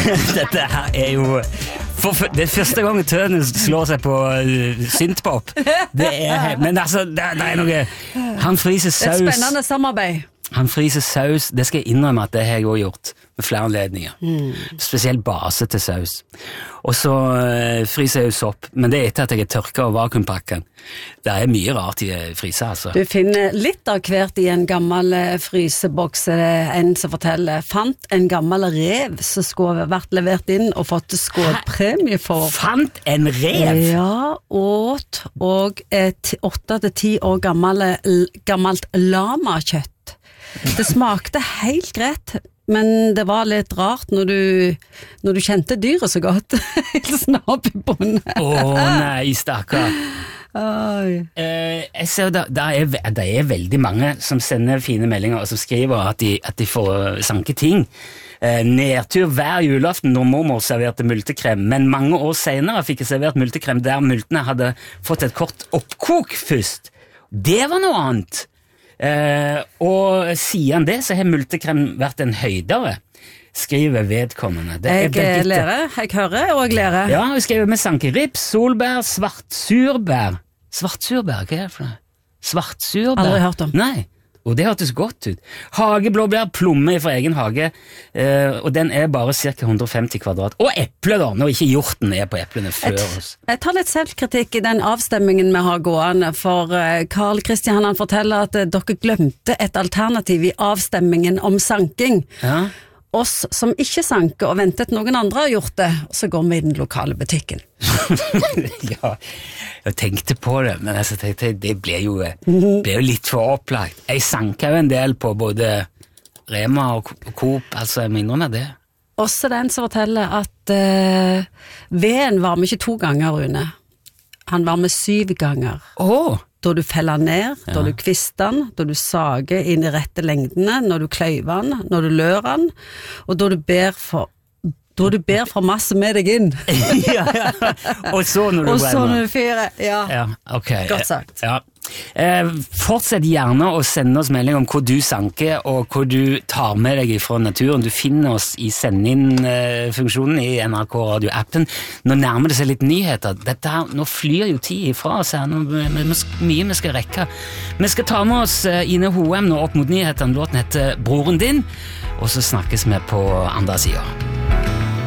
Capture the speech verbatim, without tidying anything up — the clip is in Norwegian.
Dette her er jo for, for, Det er første gang Tønen slår seg på uh, synthpop. Det er, men altså, det, det er noe Han fryser saus. Det er et spennende samarbeid. Han fryser saus, det skal jeg innrømme at det har jeg også gjort med flere anledninger. Mm. Spesielt base til saus. Og så uh, fryser jeg jo sopp, men det er etter at jeg er tørket og vakuumpakken. Det er mye rart i fryser, altså. Du finner litt av hvert i en gammel fryseboks, en som forteller, fant en gammel rev som skulle vært levert inn og fått skålpremie for. Fant en rev? Ja, åt og et åtte til ti år gammel, gammelt lamakjøtt. Det smakte helt greit, men det var litt rart når du, når du kjente dyret så godt. Helt snabb i bunnen. Åh nei, stakkar. Oi. Eh, jeg ser da, da er, det er veldig mange som sender fine meldinger og som skriver at de, at de får sanke ting. Eh, nedtur hver julaften når mormor serverte multekrem, men mange år senere fikk jeg servert multekrem der multene hadde fått et kort oppkok først. Det var noe annet. Uh, og siden det så har multekrem vært en høydere, skriver vedkommende. Det jeg er lærer, jeg hører og jeg lærer. Ja, hun skriver med sankerips, solbær, svartsurbær. Svartsurbær, hva er det for noe? Svartsurbær? Aldri hørt om. Nei, og det hørtes godt ut. Hageblåbær, plomme fra egen hage, uh, og den er bare ca. hundre og femti kvadrat. Og eple da, når ikke hjorten er på eplene før oss. Jeg tar litt selvkritikk i den avstemmingen vi har gående, for Carl Christian han forteller at dere glemte et alternativ i avstemmingen om sanking. Ja. Oss som ikke sanker og ventet noen andre har gjort det, og så går vi i den lokale butikken. Ja, jeg tenkte på det, men altså, tenkte, det ble jo, ble jo litt for opplagt. Jeg sanker jo en del på både Rema og Coop, altså jeg minner meg det. Også den som forteller at uh, veden varmer ikke to ganger, Rune. Han varmer syv ganger. Åh! Da du feller ned, ja. Da du kvister den, da du sager inn i rette lengdene, når du kløyver den, når du lører den, og da du ber for, da du ber for masse med deg inn. Ja, ja. Og så når du og så når du fyrer, ja. Ja, ok. Godt sagt. Ja. Eh, fortsett gjerne å sende oss melding om hvor du sanker og hvor du tar med deg fra naturen. Du finner oss i send-inn-funksjonen i N R K Radio-appen. Nå nærmer det seg litt nyheter. Dette her, nå flyr jo tid ifra oss her. Nå, mye vi skal rekke. Vi skal ta med oss Ine Hoem nå opp mot nyhetene. Låten heter Broren din, og så snakkes vi på andre siden.